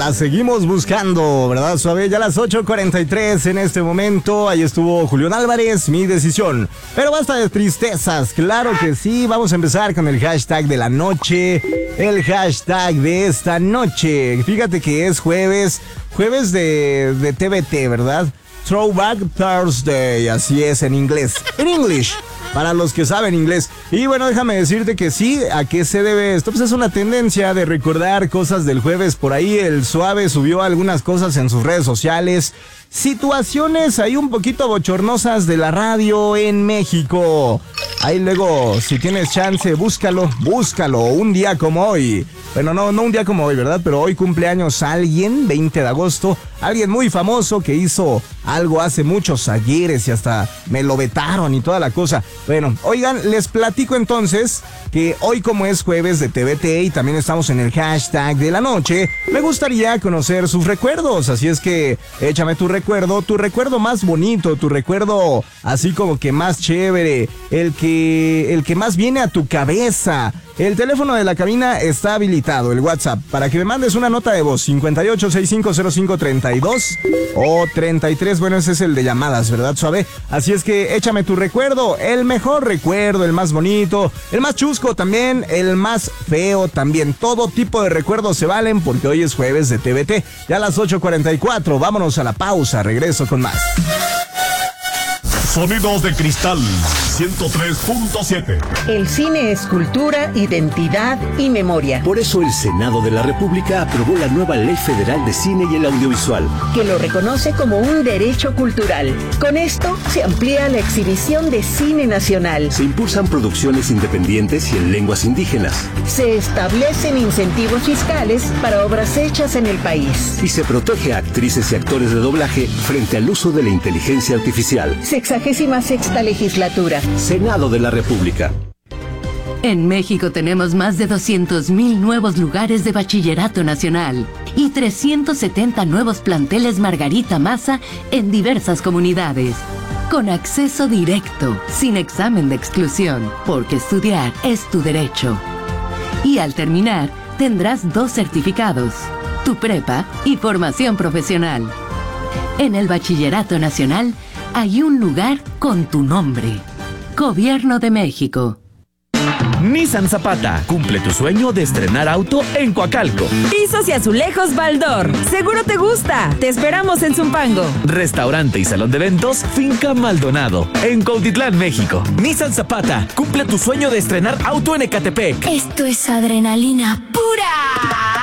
La seguimos buscando, ¿verdad, Suave? Ya a las 8:43 en este momento. Ahí estuvo Julián Álvarez, Mi Decisión. Pero basta de tristezas, claro que sí. Vamos a empezar con el hashtag de la noche. El hashtag de esta noche. Fíjate que es jueves de TBT, ¿verdad? Throwback Thursday, así es en inglés. En English, para los que saben inglés. Y bueno, déjame decirte que sí, ¿a qué se debe esto? Pues es una tendencia de recordar cosas del jueves. Por ahí el Suave subió algunas cosas en sus redes sociales. Situaciones ahí un poquito bochornosas de la radio en México. Ahí luego, si tienes chance, búscalo. Un día como hoy. Bueno, no un día como hoy, ¿verdad? Pero hoy cumpleaños alguien, 20 de agosto. Alguien muy famoso que hizo algo hace muchos ayeres y hasta me lo vetaron y toda la cosa. Bueno, oigan, les platico entonces que hoy, como es jueves de TBT y también estamos en el hashtag de la noche, me gustaría conocer sus recuerdos. Así es que échame tu recuerdo más bonito, tu recuerdo así como que más chévere, el que más viene a tu cabeza. El teléfono de la cabina está habilitado, el WhatsApp, para que me mandes una nota de voz, 58650532 o 33, bueno, ese es el de llamadas, ¿verdad, Suave? Así es que échame tu recuerdo, el mejor recuerdo, el más bonito, el más chusco también, el más feo también. Todo tipo de recuerdos se valen porque hoy es jueves de TBT. Ya a las 8:44, vámonos a la pausa, regreso con más. Sonidos de Cristal 103.7. El cine es cultura, identidad y memoria. Por eso el Senado de la República aprobó la nueva Ley Federal de Cine y el Audiovisual, que lo reconoce como un derecho cultural. Con esto se amplía la exhibición de cine nacional. se impulsan producciones independientes y en lenguas indígenas, Se establecen incentivos fiscales para obras hechas en el país. y se protege a actrices y actores de doblaje frente al uso de la inteligencia artificial. 66ª legislatura. Senado de la República. En México tenemos más de 200,000 nuevos lugares de bachillerato nacional y 370 nuevos planteles Margarita Maza en diversas comunidades. Con acceso directo, sin examen de exclusión, porque estudiar es tu derecho. Y al terminar, tendrás 2 certificados, tu prepa y formación profesional. En el Bachillerato Nacional hay un lugar con tu nombre. Gobierno de México. Nissan Zapata, cumple tu sueño de estrenar auto en Coacalco. Pisos y azulejos Baldor. Seguro te gusta. Te esperamos en Zumpango. Restaurante y salón de eventos Finca Maldonado, en Cuautitlán, México. Nissan Zapata, cumple tu sueño de estrenar auto en Ecatepec. Esto es adrenalina pura.